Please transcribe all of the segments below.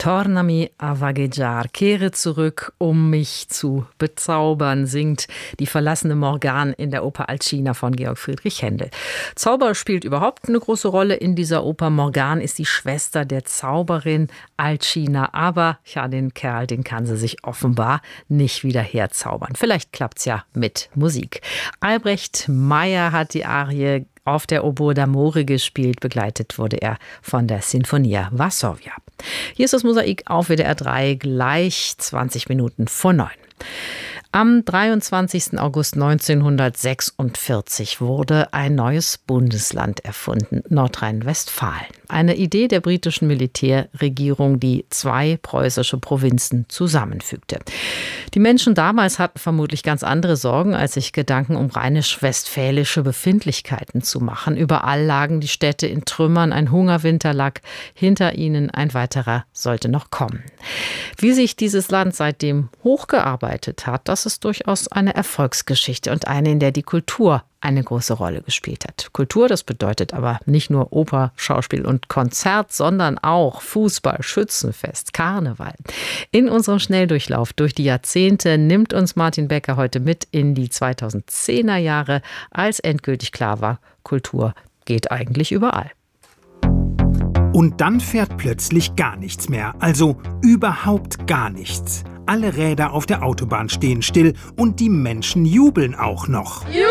Tornami a vagheggiar, kehre zurück, um mich zu bezaubern, singt die verlassene Morgan in der Oper Alcina von Georg Friedrich Händel. Zauber spielt überhaupt eine große Rolle in dieser Oper. Morgan ist die Schwester der Zauberin Alcina, aber ja, den Kerl, den kann sie sich offenbar nicht wieder herzaubern. Vielleicht klappt's ja mit Musik. Albrecht Meyer hat die Arie auf der Oboe d'Amore gespielt. Begleitet wurde er von der Sinfonia Varsovia. Hier ist das Mosaik auf WDR 3, gleich 20 Minuten vor 9. Am 23. August 1946 wurde ein neues Bundesland erfunden, Nordrhein-Westfalen. Eine Idee der britischen Militärregierung, die zwei preußische Provinzen zusammenfügte. Die Menschen damals hatten vermutlich ganz andere Sorgen, als sich Gedanken um rheinisch-westfälische Befindlichkeiten zu machen. Überall lagen die Städte in Trümmern, ein Hungerwinter lag hinter ihnen, ein weiterer sollte noch kommen. Wie sich dieses Land seitdem hochgearbeitet hat, das ist durchaus eine Erfolgsgeschichte und eine, in der die Kultur eine große Rolle gespielt hat. Kultur, das bedeutet aber nicht nur Oper, Schauspiel und Konzert, sondern auch Fußball, Schützenfest, Karneval. In unserem Schnelldurchlauf durch die Jahrzehnte nimmt uns Martin Becker heute mit in die 2010er Jahre, als endgültig klar war, Kultur geht eigentlich überall. Und dann fährt plötzlich gar nichts mehr, also überhaupt gar nichts. Alle Räder auf der Autobahn stehen still und die Menschen jubeln auch noch. Die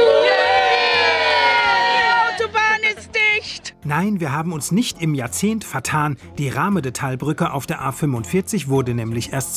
Autobahn ist dicht! Nein, wir haben uns nicht im Jahrzehnt vertan. Die Rahme-de-Tal-Brücke auf der A45 wurde nämlich erst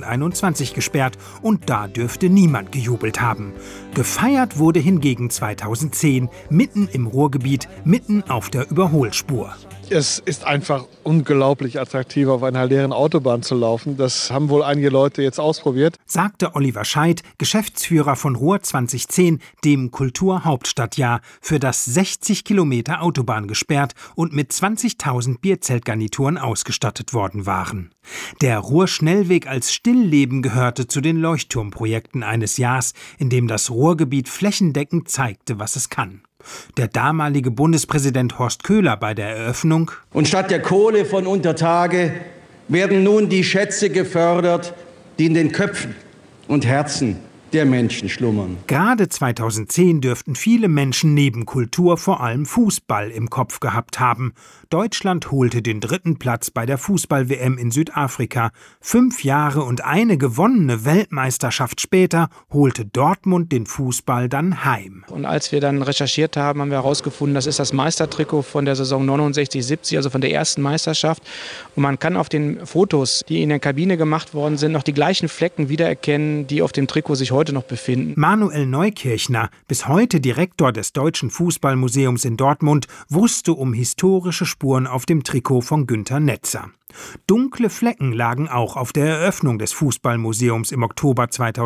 2021 gesperrt und da dürfte niemand gejubelt haben. Gefeiert wurde hingegen 2010, mitten im Ruhrgebiet, mitten auf der Überholspur. Es ist einfach unglaublich attraktiv, auf einer leeren Autobahn zu laufen. Das haben wohl einige Leute jetzt ausprobiert. Sagte Oliver Scheidt, Geschäftsführer von Ruhr 2010, dem Kulturhauptstadtjahr, für das 60 Kilometer Autobahn gesperrt und mit 20.000 Bierzeltgarnituren ausgestattet worden waren. Der Ruhr-Schnellweg als Stillleben gehörte zu den Leuchtturmprojekten eines Jahres, in dem das Ruhrgebiet flächendeckend zeigte, was es kann. Der damalige Bundespräsident Horst Köhler bei der Eröffnung: Und statt der Kohle von Untertage werden nun die Schätze gefördert, die in den Köpfen und Herzen der Menschen schlummern. Gerade 2010 dürften viele Menschen neben Kultur vor allem Fußball im Kopf gehabt haben. Deutschland holte den 3. Platz bei der Fußball-WM in Südafrika. 5 Jahre und eine gewonnene Weltmeisterschaft später holte Dortmund den Fußball dann heim. Und als wir dann recherchiert haben, haben wir herausgefunden, das ist das Meistertrikot von der Saison 69/70, also von der ersten Meisterschaft. Und man kann auf den Fotos, die in der Kabine gemacht worden sind, noch die gleichen Flecken wiedererkennen, die auf dem Trikot sich heute noch befinden. Manuel Neukirchner, bis heute Direktor des Deutschen Fußballmuseums in Dortmund, wusste um historische Spuren auf dem Trikot von Günter Netzer. Dunkle Flecken lagen auch auf der Eröffnung des Fußballmuseums im Oktober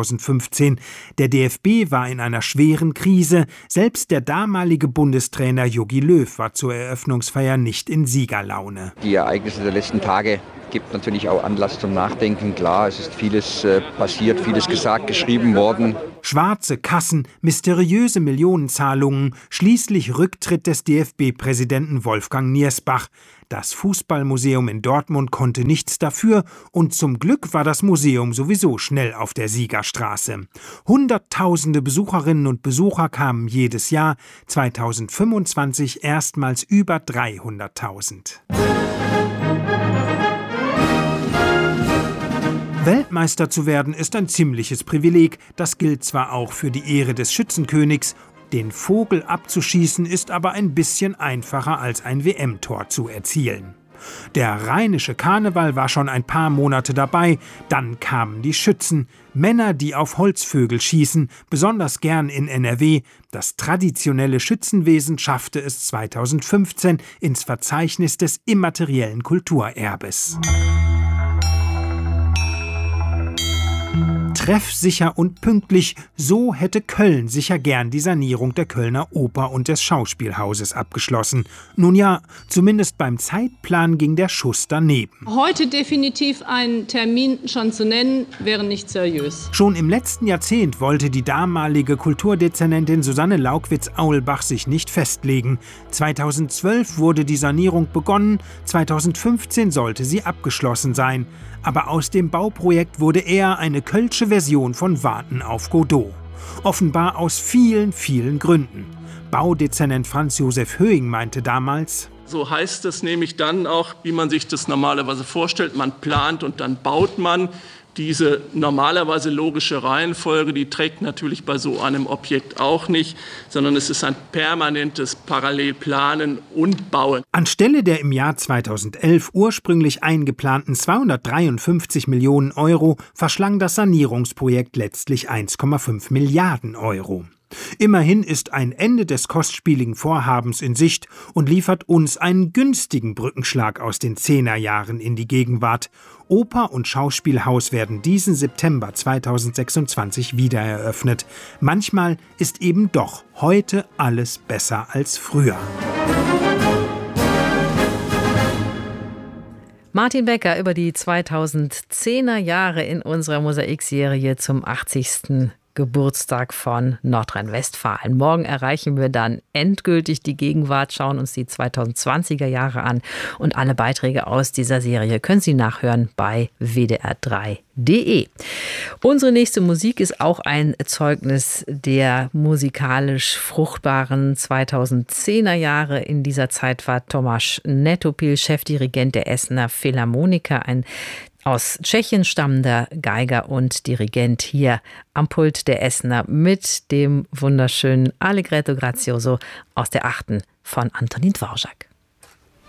2015. Der DFB war in einer schweren Krise. Selbst der damalige Bundestrainer Jogi Löw war zur Eröffnungsfeier nicht in Siegerlaune. Die Ereignisse der letzten Tage gibt natürlich auch Anlass zum Nachdenken. Klar, es ist vieles passiert, vieles gesagt, geschrieben worden. Schwarze Kassen, mysteriöse Millionenzahlungen, schließlich Rücktritt des DFB-Präsidenten Wolfgang Niersbach. Das Fußballmuseum in Dortmund konnte nichts dafür und zum Glück war das Museum sowieso schnell auf der Siegerstraße. Hunderttausende Besucherinnen und Besucher kamen jedes Jahr, 2025 erstmals über 300.000. Weltmeister zu werden ist ein ziemliches Privileg, das gilt zwar auch für die Ehre des Schützenkönigs. Den Vogel abzuschießen ist aber ein bisschen einfacher als ein WM-Tor zu erzielen. Der rheinische Karneval war schon ein paar Monate dabei, dann kamen die Schützen, Männer, die auf Holzvögel schießen, besonders gern in NRW. Das traditionelle Schützenwesen schaffte es 2015 ins Verzeichnis des immateriellen Kulturerbes. Treffsicher und pünktlich, so hätte Köln sicher gern die Sanierung der Kölner Oper und des Schauspielhauses abgeschlossen. Nun ja, zumindest beim Zeitplan ging der Schuss daneben. Heute definitiv einen Termin schon zu nennen, wäre nicht seriös. Schon im letzten Jahrzehnt wollte die damalige Kulturdezernentin Susanne Laukwitz-Aulbach sich nicht festlegen. 2012 wurde die Sanierung begonnen, 2015 sollte sie abgeschlossen sein. Aber aus dem Bauprojekt wurde eher eine kölsche Version von Warten auf Godot. Offenbar aus vielen, vielen Gründen. Baudezernent Franz Josef Höing meinte damals: So heißt es nämlich dann auch, wie man sich das normalerweise vorstellt. Man plant und dann baut man. Diese normalerweise logische Reihenfolge, die trägt natürlich bei so einem Objekt auch nicht, sondern es ist ein permanentes Parallelplanen und Bauen. Anstelle der im Jahr 2011 ursprünglich eingeplanten 253 Millionen Euro verschlang das Sanierungsprojekt letztlich 1,5 Milliarden Euro. Immerhin ist ein Ende des kostspieligen Vorhabens in Sicht und liefert uns einen günstigen Brückenschlag aus den 10er-Jahren in die Gegenwart. Oper und Schauspielhaus werden diesen September 2026 wieder eröffnet. Manchmal ist eben doch heute alles besser als früher. Martin Becker über die 2010er Jahre in unserer Mosaikserie zum 80. Geburtstag von Nordrhein-Westfalen. Morgen erreichen wir dann endgültig die Gegenwart, schauen uns die 2020er Jahre an und alle Beiträge aus dieser Serie können Sie nachhören bei wdr3.de. Unsere nächste Musik ist auch ein Zeugnis der musikalisch fruchtbaren 2010er Jahre. In dieser Zeit war Tomáš Netopil Chefdirigent der Essener Philharmoniker, ein aus Tschechien stammender Geiger und Dirigent hier am Pult der Essener mit dem wunderschönen Allegretto Grazioso aus der 8. von Antonín Dvořák.